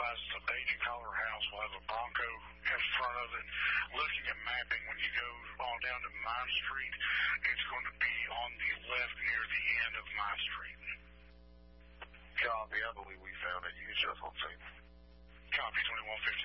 identifies as a baby collar house. Will have a Bronco in front of it. Looking at mapping, when you go all down to Mine Street, it's going to be on the left near the end of Mine Street. Copy. I believe we found it. You can shut on scene. Copy, 2115.